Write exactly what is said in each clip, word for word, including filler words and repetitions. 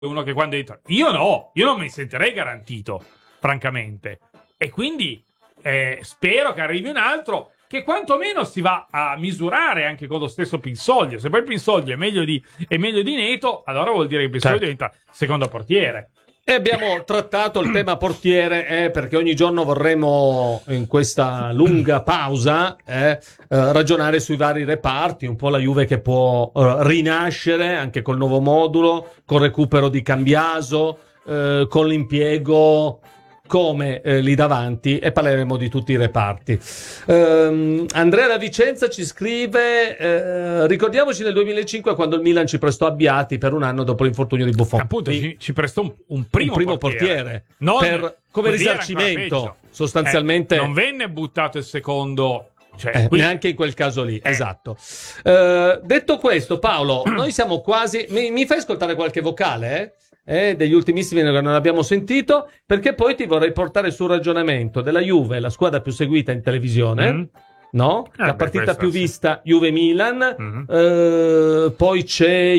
uno che quando entra, io no, io non mi sentirei garantito, francamente, e quindi eh, spero che arrivi un altro che quantomeno si va a misurare anche con lo stesso Pinsoglio. Se poi il Pinsoglio è meglio di, è meglio di Neto, allora vuol dire che Pinsoglio certo. diventa secondo portiere. E abbiamo trattato il tema portiere eh, perché ogni giorno vorremmo in questa lunga pausa eh, eh, ragionare sui vari reparti, un po' la Juve che può eh, rinascere anche col nuovo modulo, col recupero di Cambiaso, eh, con l'impiego come eh, lì davanti, e parleremo di tutti i reparti. Um, Andrea da Vicenza ci scrive eh, ricordiamoci nel duemilacinque quando il Milan ci prestò Abbiati per un anno dopo l'infortunio di Buffon. Appunto, ci, ci prestò un, un primo, un primo portiere, portiere non, per, come risarcimento sostanzialmente. Eh, non venne buttato il secondo, cioè, eh, qui... neanche in quel caso lì, eh. esatto. Uh, detto questo, Paolo, noi siamo quasi, mi, mi fai ascoltare qualche vocale, eh? Eh, degli ultimissimi che non abbiamo sentito, perché poi ti vorrei portare sul ragionamento della Juve, la squadra più seguita in televisione, mm. no? Eh, la partita beh, più sì. vista Juve-Milan, mm-hmm. eh, poi c'è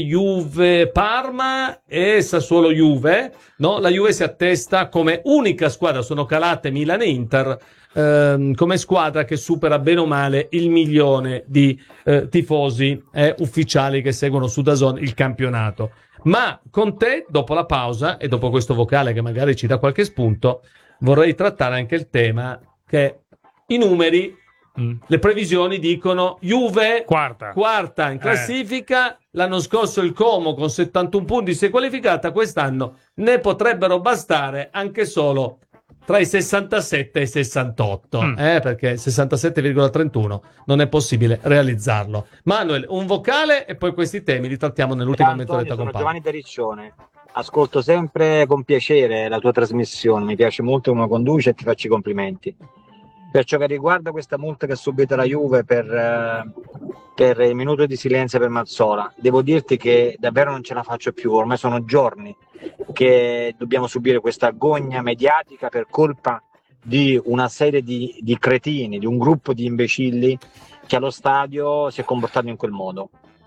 Juve-Parma e Sassuolo-Juve, no? La Juve si attesta come unica squadra, sono calate Milan e Inter, ehm, come squadra che supera bene o male il milione di eh, tifosi eh, ufficiali che seguono su D A Z N il campionato. Ma con te, dopo la pausa e dopo questo vocale che magari ci dà qualche spunto, vorrei trattare anche il tema che i numeri, mm. le previsioni dicono Juve quarta, quarta in classifica, eh. l'anno scorso il Como con settantuno punti si è qualificata, quest'anno ne potrebbero bastare anche solo tra i sessantasette e i sessantotto, mm. eh, perché sessantasette virgola trentuno non è possibile realizzarlo. Manuel, un vocale e poi questi temi li trattiamo nell'ultima mezz'oretta con Paolo. Giovanni da Riccione, ascolto sempre con piacere la tua trasmissione, mi piace molto come conduci e ti faccio i complimenti. Per ciò che riguarda questa multa che ha subito la Juve per, eh, per il minuto di silenzio per Mazzola, devo dirti che davvero non ce la faccio più, ormai sono giorni che dobbiamo subire questa agogna mediatica per colpa di una serie di, di cretini, di un gruppo di imbecilli che allo stadio si è comportato in quel modo.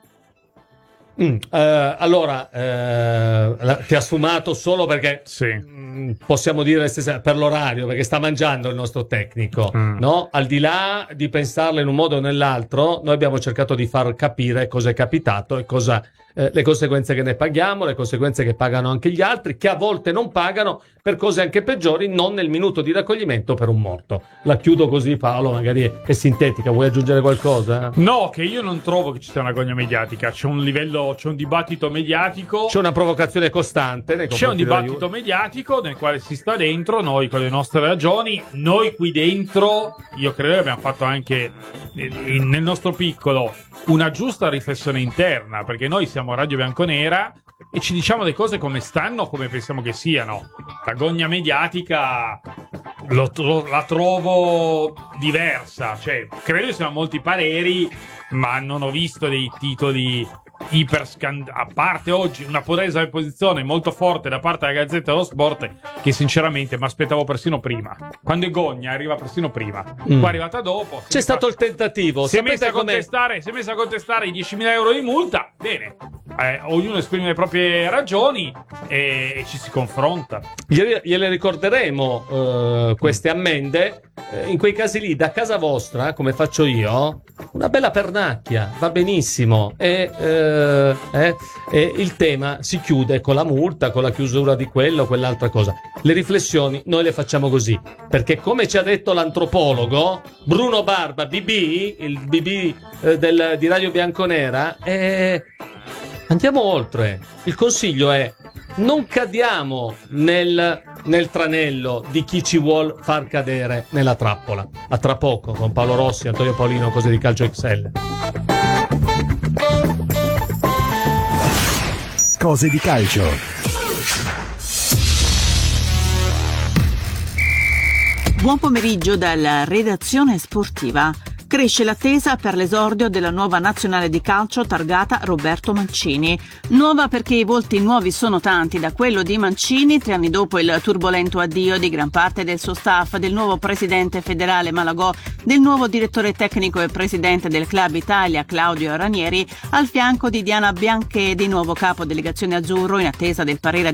Mm, eh, allora eh, la, ti ha sfumato solo perché sì. mh, possiamo dire per l'orario, perché sta mangiando il nostro tecnico, mm. no? Al di là di pensarla in un modo o nell'altro, noi abbiamo cercato di far capire cosa è capitato e cosa eh, le conseguenze che ne paghiamo, le conseguenze che pagano anche gli altri, che a volte non pagano per cose anche peggiori, non nel minuto di raccoglimento per un morto. La chiudo così, Paolo, magari è, è sintetica. Vuoi aggiungere qualcosa? No, che io non trovo che ci sia una gogna mediatica, c'è un livello, c'è un dibattito mediatico, c'è una provocazione costante nei c'è un dibattito mediatico nel quale si sta dentro, noi con le nostre ragioni, noi qui dentro, io credo che abbiamo fatto anche nel nostro piccolo una giusta riflessione interna, perché noi siamo Radio Bianconera e ci diciamo le cose come stanno, come pensiamo che siano. La gogna mediatica lo, lo, la trovo diversa, cioè credo siano molti pareri, ma non ho visto dei titoli iper scand- a parte oggi una presa di posizione molto forte da parte della Gazzetta dello Sport, che sinceramente mi aspettavo persino prima. Quando è gogna arriva persino prima, mm. poi è arrivata dopo, c'è stato fa... il tentativo, si è messa a contestare si è messa a contestare i diecimila euro di multa, bene, eh, ognuno esprime le proprie ragioni e, e ci si confronta. Gliele, gliele ricorderemo uh, queste ammende, uh, in quei casi lì da casa vostra, come faccio io, una bella pernacchia va benissimo e uh, Eh, eh, il tema si chiude con la multa, con la chiusura di quello o quell'altra cosa. Le riflessioni noi le facciamo così, perché come ci ha detto l'antropologo Bruno Barba, B B, il B B eh, del, di Radio Bianconera, eh, andiamo oltre. Il consiglio è: non cadiamo nel, nel tranello di chi ci vuol far cadere nella trappola. A tra poco con Paolo Rossi, Antonio Paolino, Cose di Calcio X L. Cose di calcio. Buon pomeriggio dalla redazione sportiva. Cresce l'attesa per l'esordio della nuova nazionale di calcio targata Roberto Mancini. Nuova perché i volti nuovi sono tanti, da quello di Mancini, tre anni dopo il turbolento addio di gran parte del suo staff, del nuovo presidente federale Malagò, del nuovo direttore tecnico e presidente del Club Italia Claudio Ranieri, al fianco di Diana Bianchedi, nuovo capo delegazione azzurro, in attesa del parere